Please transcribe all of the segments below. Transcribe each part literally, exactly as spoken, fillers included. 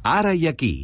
Ara i aquí.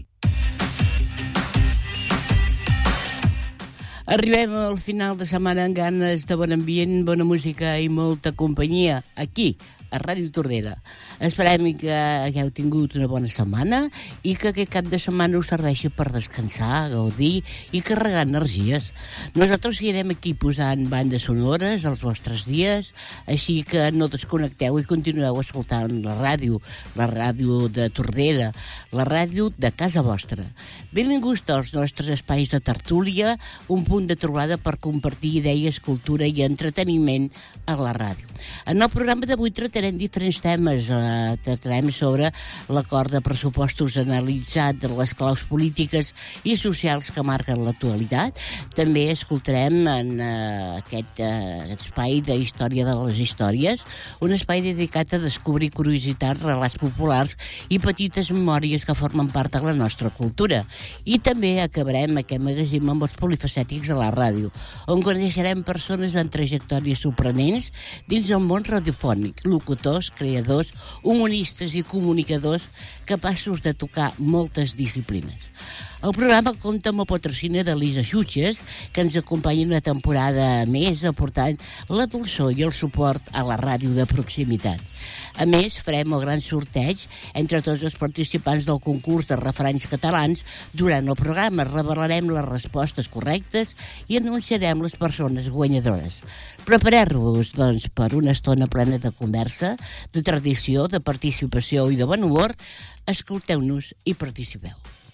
Arribem al final de setmana amb ganes de bon ambient, bona música i molta companyia aquí, a Ràdio Tordera. Esperem que hagueu tingut una bona setmana i que aquest cap de setmana us serveixi per descansar, gaudir i carregar energies. Nosaltres seguirem aquí posant bandes sonores als vostres dies, així que no desconnecteu i continueu escoltant la ràdio, la ràdio de Tordera, la ràdio de casa vostra. Benvinguts als nostres espais de tertúlia, un punt de trobada per compartir idees, cultura i entreteniment a la ràdio. En el programa d'avui tractarem diferents temes. Eh, tractarem sobre l'acord de pressupostos analitzat de les claus polítiques i socials que marquen l'actualitat. També escoltarem en eh, aquest eh, espai de història de les històries, un espai dedicat a descobrir curiositats, relats populars i petites memòries que formen part de la nostra cultura. I també acabarem aquest magazín amb els polifacètics a la ràdio, on coneixerem persones amb trajectòries sorprenents dins el món radiofònic, locutors, creadors, humoristes i comunicadors capaços de tocar moltes disciplines. El programa compta amb el patrocini de Lisa Xutxes, que ens acompanya una temporada més aportant la dolçor i el suport a la ràdio de proximitat. A més, farem el gran sorteig entre tots els participants del concurs de refranys catalans. Durant el programa revelarem les respostes correctes i anunciarem les persones guanyadores. Prepareu-vos, doncs, per una estona plena de conversa, de tradició, de participació i de bon humor. Escolteu-nos i participeu.